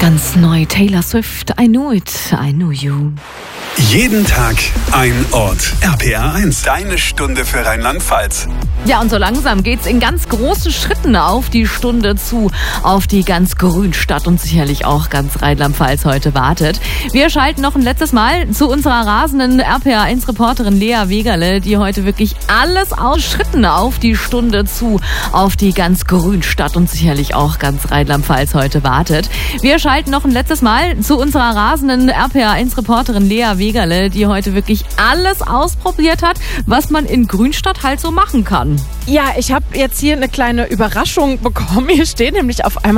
Ganz neu Taylor Swift, I Knew It, I Knew You. Jeden Tag ein Ort. RPR1, deine Stunde für Rheinland-Pfalz. Ja, und so langsam geht's in ganz großen Schritten auf die Stunde zu, auf die ganz Grünstadt und sicherlich auch ganz Rheinland-Pfalz heute wartet. Wir schalten noch ein letztes Mal zu unserer rasenden RPR1-Reporterin Lea Wegerle, die heute wirklich alles aus Schritten auf die Stunde zu, auf die ganz Grünstadt und sicherlich auch ganz Rheinland-Pfalz heute wartet. Wir schalten noch ein letztes Mal zu unserer rasenden RPR1-Reporterin Lea Wegerle, die heute wirklich alles ausprobiert hat, was man in Grünstadt halt so machen kann. Ja, ich habe jetzt hier eine kleine Überraschung bekommen. Hier steht nämlich auf einmal